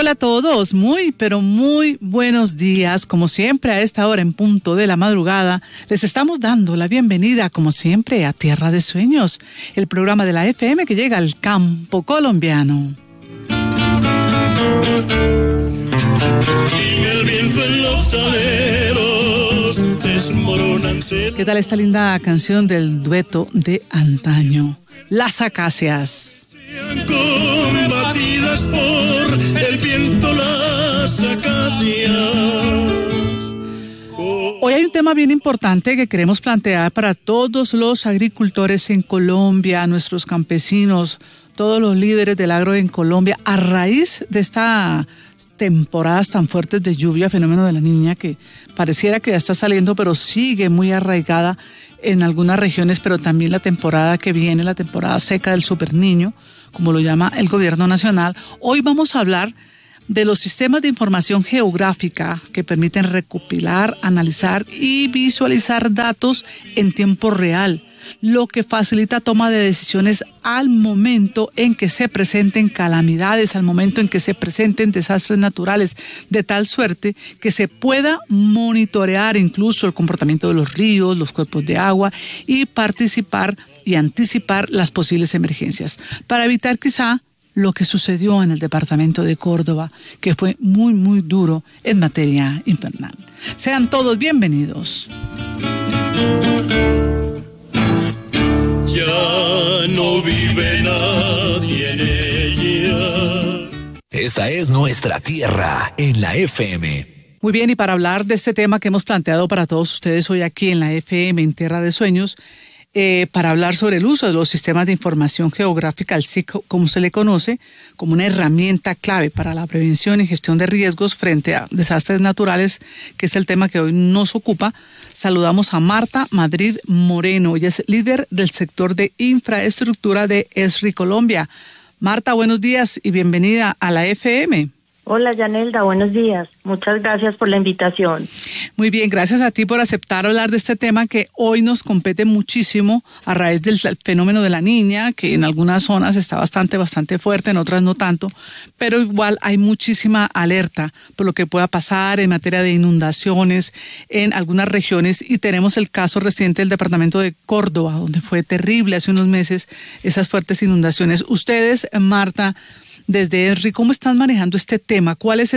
Hola a todos, muy pero muy buenos días. Como siempre a esta hora en punto de la madrugada, les estamos dando la bienvenida como siempre a Tierra de Sueños, el programa de la FM que llega al campo colombiano. ¿Qué tal esta linda canción del dueto de antaño? Las acacias. Combatidas por el viento las acacias. Hoy hay un tema bien importante que queremos plantear para todos los agricultores en Colombia, nuestros campesinos, todos los líderes del agro en Colombia, a raíz de estas temporadas tan fuertes de lluvia, fenómeno de la Niña, que pareciera que ya está saliendo, pero sigue muy arraigada en algunas regiones, pero también la temporada que viene, la temporada seca del Superniño, como lo llama el gobierno nacional. Hoy vamos a hablar de los sistemas de información geográfica que permiten recopilar, analizar y visualizar datos en tiempo real, lo que facilita toma de decisiones al momento en que se presenten calamidades, al momento en que se presenten desastres naturales, de tal suerte que se pueda monitorear incluso el comportamiento de los ríos, los cuerpos de agua y participar y anticipar las posibles emergencias, para evitar quizá lo que sucedió en el departamento de Córdoba, que fue muy, muy duro en materia invernal. Sean todos bienvenidos. Ya no vive nadie en ella. Esta es nuestra tierra en la FM. Muy bien, y para hablar de este tema que hemos planteado para todos ustedes hoy aquí en la FM, en Tierra de Sueños, para hablar sobre el uso de los sistemas de información geográfica, el SIC, como se le conoce, como una herramienta clave para la prevención y gestión de riesgos frente a desastres naturales, que es el tema que hoy nos ocupa. Saludamos a Marta Madrid Moreno, ella es líder del sector de infraestructura de ESRI Colombia. Marta, buenos días y bienvenida a la FM. Hola, Yanelda, buenos días. Muchas gracias por la invitación. Muy bien, gracias a ti por aceptar hablar de este tema que hoy nos compete muchísimo a raíz del fenómeno de la Niña, que en algunas zonas está bastante fuerte, en otras no tanto, pero igual hay muchísima alerta por lo que pueda pasar en materia de inundaciones en algunas regiones, y tenemos el caso reciente del departamento de Córdoba, donde fue terrible hace unos meses esas fuertes inundaciones. Ustedes, Marta, desde ESRI, ¿cómo están manejando este tema? ¿Cuáles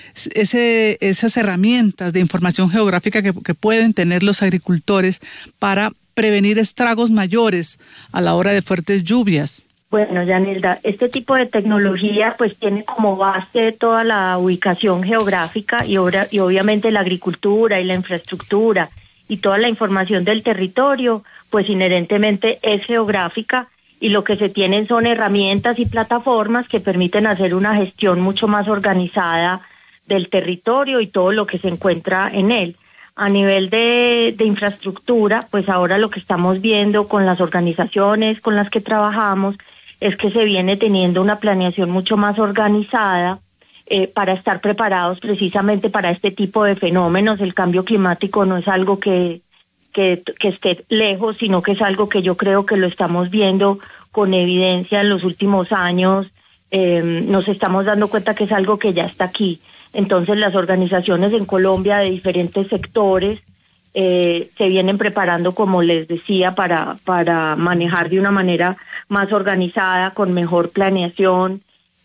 esas herramientas de información geográfica que pueden tener los agricultores para prevenir estragos mayores a la hora de fuertes lluvias? Bueno, Yanelda, este tipo de tecnología pues tiene como base toda la ubicación geográfica y obviamente la agricultura y la infraestructura y toda la información del territorio pues inherentemente es geográfica. Y lo que se tienen son herramientas y plataformas que permiten hacer una gestión mucho más organizada del territorio y todo lo que se encuentra en él. A nivel de infraestructura, pues ahora lo que estamos viendo con las organizaciones con las que trabajamos es que se viene teniendo una planeación mucho más organizada para estar preparados precisamente para este tipo de fenómenos. El cambio climático no es algo que esté lejos, sino que es algo que yo creo que lo estamos viendo con evidencia en los últimos años. Nos estamos dando cuenta que es algo que ya está aquí. Entonces las organizaciones en Colombia de diferentes sectores se vienen preparando, como les decía, para manejar de una manera más organizada, con mejor planeación,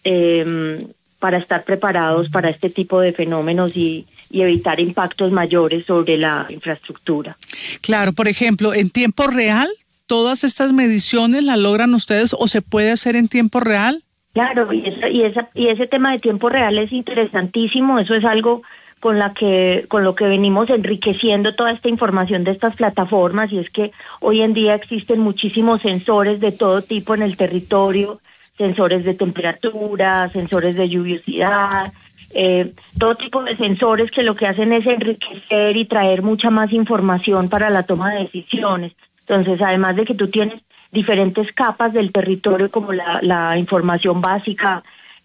para estar preparados para este tipo de fenómenos y evitar impactos mayores sobre la infraestructura. Claro, por ejemplo, en tiempo real, ¿todas estas mediciones las logran ustedes o se puede hacer en tiempo real? Claro, y ese tema de tiempo real es interesantísimo. Eso es algo con lo que venimos enriqueciendo toda esta información de estas plataformas, y es que hoy en día existen muchísimos sensores de todo tipo en el territorio, sensores de temperatura, sensores de lluviosidad, todo tipo de sensores que lo que hacen es enriquecer y traer mucha más información para la toma de decisiones. Entonces, además de que tú tienes diferentes capas del territorio, como la información básica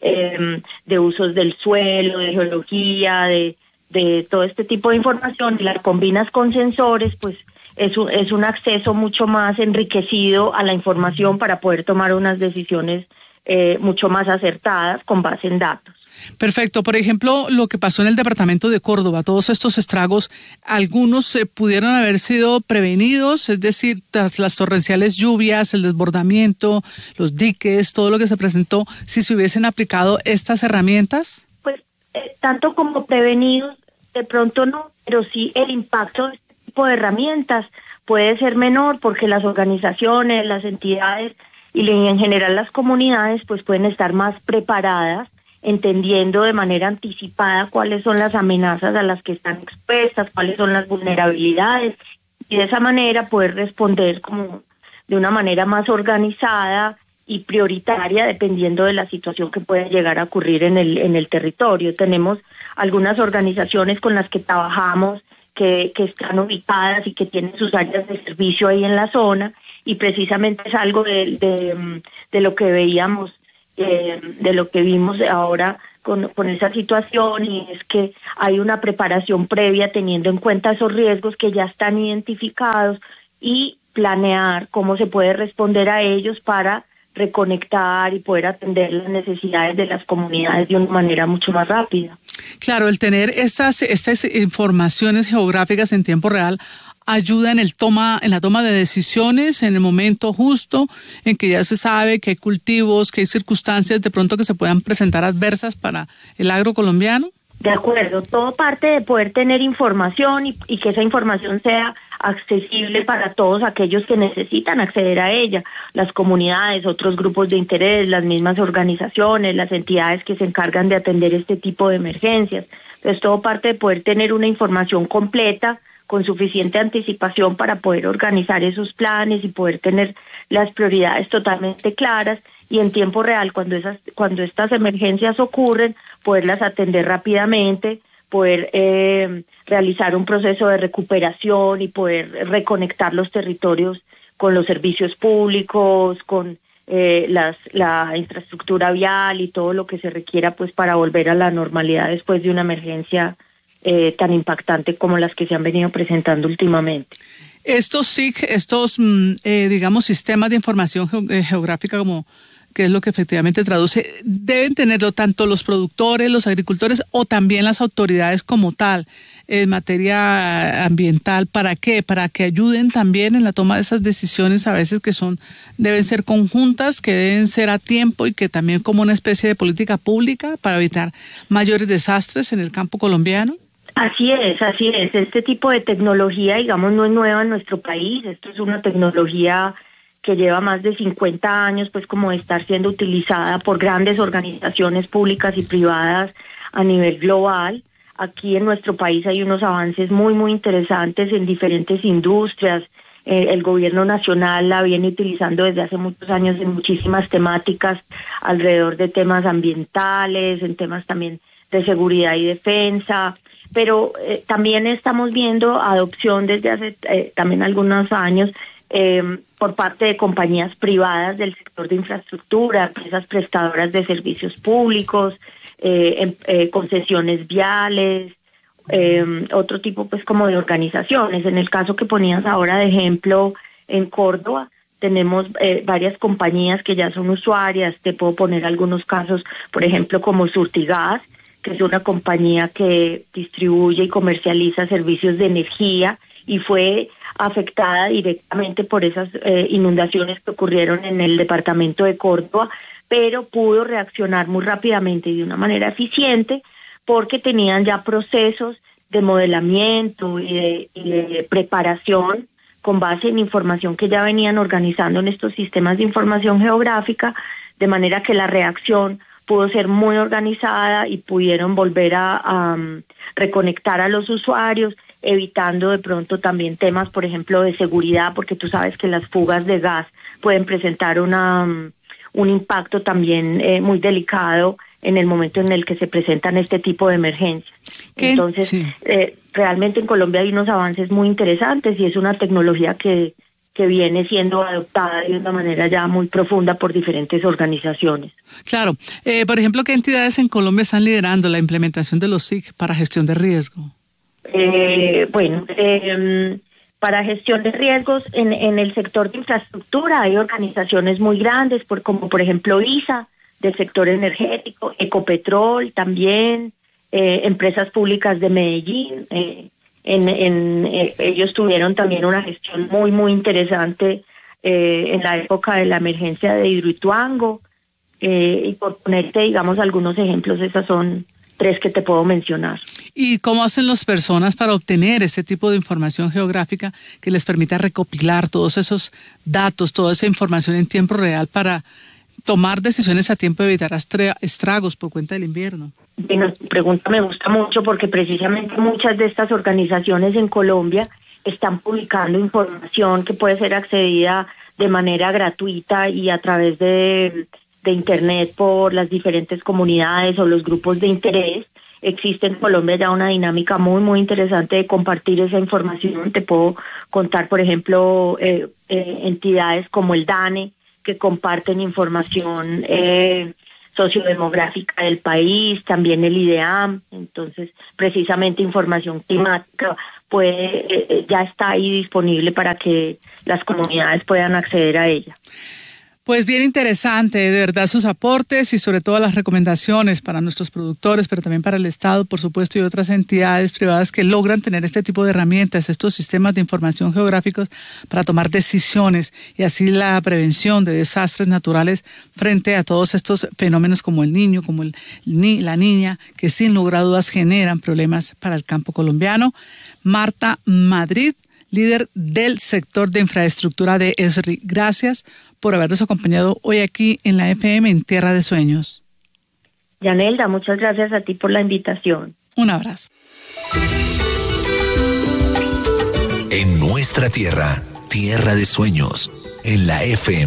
de usos del suelo, de geología, de todo este tipo de información, y la combinas con sensores, pues es un acceso mucho más enriquecido a la información para poder tomar unas decisiones mucho más acertadas con base en datos. Perfecto. Por ejemplo, lo que pasó en el departamento de Córdoba, todos estos estragos, algunos pudieron haber sido prevenidos, es decir, tras las torrenciales lluvias, el desbordamiento, los diques, todo lo que se presentó, si se hubiesen aplicado estas herramientas. Pues tanto como prevenidos, de pronto no, pero sí el impacto de este tipo de herramientas puede ser menor porque las organizaciones, las entidades y en general las comunidades pues pueden estar más preparadas, entendiendo de manera anticipada cuáles son las amenazas a las que están expuestas, cuáles son las vulnerabilidades, y de esa manera poder responder como de una manera más organizada y prioritaria dependiendo de la situación que pueda llegar a ocurrir en el territorio. Tenemos algunas organizaciones con las que trabajamos que están ubicadas y que tienen sus áreas de servicio ahí en la zona, y precisamente es algo de lo que veíamos, de lo que vimos ahora con esa situación, y es que hay una preparación previa teniendo en cuenta esos riesgos que ya están identificados y planear cómo se puede responder a ellos para reconectar y poder atender las necesidades de las comunidades de una manera mucho más rápida. Claro, el tener estas informaciones geográficas en tiempo real ayuda en la toma de decisiones en el momento justo, en que ya se sabe que hay cultivos, que hay circunstancias de pronto que se puedan presentar adversas para el agro colombiano. De acuerdo, todo parte de poder tener información y que esa información sea accesible para todos aquellos que necesitan acceder a ella, las comunidades, otros grupos de interés, las mismas organizaciones, las entidades que se encargan de atender este tipo de emergencias. Entonces todo parte de poder tener una información completa con suficiente anticipación para poder organizar esos planes y poder tener las prioridades totalmente claras, y en tiempo real cuando estas emergencias ocurren, poderlas atender rápidamente, poder realizar un proceso de recuperación y poder reconectar los territorios con los servicios públicos, con la infraestructura vial y todo lo que se requiera pues para volver a la normalidad después de una emergencia tan impactante como las que se han venido presentando últimamente. Estos SIG, digamos, sistemas de información geográfica, como que es lo que efectivamente traduce, deben tenerlo tanto los productores, los agricultores o también las autoridades como tal en materia ambiental. ¿Para qué? Para que ayuden también en la toma de esas decisiones, a veces que deben ser conjuntas, que deben ser a tiempo y que también como una especie de política pública para evitar mayores desastres en el campo colombiano. Así es. Este tipo de tecnología, digamos, no es nueva en nuestro país. Esto es una tecnología que lleva más de 50 años, pues, como de estar siendo utilizada por grandes organizaciones públicas y privadas a nivel global. Aquí en nuestro país hay unos avances muy, muy interesantes en diferentes industrias. El gobierno nacional la viene utilizando desde hace muchos años en muchísimas temáticas alrededor de temas ambientales, en temas también de seguridad y defensa. Pero también estamos viendo adopción desde hace también algunos años por parte de compañías privadas del sector de infraestructura, empresas prestadoras de servicios públicos, concesiones viales, otro tipo pues como de organizaciones. En el caso que ponías ahora de ejemplo en Córdoba, tenemos varias compañías que ya son usuarias. Te puedo poner algunos casos, por ejemplo, como Surtigas, que es una compañía que distribuye y comercializa servicios de energía y fue afectada directamente por esas inundaciones que ocurrieron en el departamento de Córdoba, pero pudo reaccionar muy rápidamente y de una manera eficiente porque tenían ya procesos de modelamiento y de preparación con base en información que ya venían organizando en estos sistemas de información geográfica, de manera que la reacción pudo ser muy organizada y pudieron volver a reconectar a los usuarios, evitando de pronto también temas, por ejemplo, de seguridad, porque tú sabes que las fugas de gas pueden presentar un impacto también muy delicado en el momento en el que se presentan este tipo de emergencias. Entonces, sí. Realmente en Colombia hay unos avances muy interesantes y es una tecnología que viene siendo adoptada de una manera ya muy profunda por diferentes organizaciones. Claro. Por ejemplo, ¿qué entidades en Colombia están liderando la implementación de los SIG para gestión de riesgo? Para gestión de riesgos en el sector de infraestructura hay organizaciones muy grandes, como por ejemplo ISA, del sector energético, Ecopetrol también, empresas públicas de Medellín. Ellos tuvieron también una gestión muy, muy interesante en la época de la emergencia de Hidroituango. Y por ponerte, digamos, algunos ejemplos, esas son 3 que te puedo mencionar. ¿Y cómo hacen las personas para obtener ese tipo de información geográfica que les permita recopilar todos esos datos, toda esa información en tiempo real para tomar decisiones a tiempo de evitar estragos por cuenta del invierno? Bueno, tu pregunta me gusta mucho porque precisamente muchas de estas organizaciones en Colombia están publicando información que puede ser accedida de manera gratuita y a través de Internet por las diferentes comunidades o los grupos de interés. Existe en Colombia ya una dinámica muy, muy interesante de compartir esa información. Te puedo contar, por ejemplo, entidades como el DANE, que comparten información sociodemográfica del país, también el IDEAM. Entonces, precisamente información climática ya está ahí disponible para que las comunidades puedan acceder a ella. Pues bien interesante, de verdad, sus aportes y sobre todo las recomendaciones para nuestros productores, pero también para el Estado, por supuesto, y otras entidades privadas que logran tener este tipo de herramientas, estos sistemas de información geográficos para tomar decisiones y así la prevención de desastres naturales frente a todos estos fenómenos como el Niño, como la Niña, que sin lugar a dudas generan problemas para el campo colombiano. Marta Madrid, líder del sector de infraestructura de ESRI. Gracias por habernos acompañado hoy aquí en la FM en Tierra de Sueños. Yanelda, muchas gracias a ti por la invitación. Un abrazo. En nuestra tierra, Tierra de Sueños, en la FM.